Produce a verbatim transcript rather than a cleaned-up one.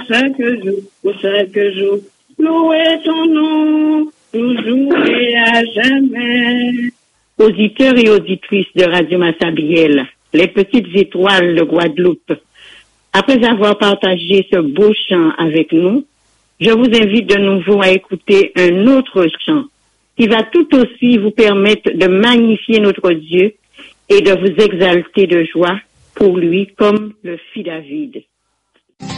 chaque jour, pour chaque jour. Louez ton nom, toujours et à jamais. Auditeurs et auditrices de Radio Massabielle, les petites étoiles de Guadeloupe, après avoir partagé ce beau chant avec nous, je vous invite de nouveau à écouter un autre chant qui va tout aussi vous permettre de magnifier notre Dieu et de vous exalter de joie pour lui comme le fit David.